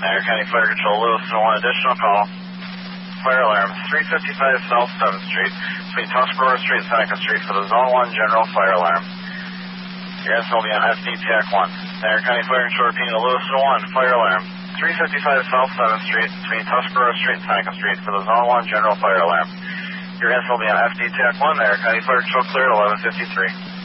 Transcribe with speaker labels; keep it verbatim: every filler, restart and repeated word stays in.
Speaker 1: Niagara County Fire Control, Lewiston, one additional call. Fire alarm, three fifty-five South seventh Street, between Tuscarora Street and Seneca Street for the Zone one General Fire Alarm. Your answer will be on F D T A C one. Niagara County Fire Control repeating to Lewiston one, fire alarm, three fifty-five South seventh Street, between Tuscarora Street and Seneca Street for the Zone one General Fire Alarm. Your answer will be on F D T A C one, Niagara County Fire Control clear at eleven fifty-three.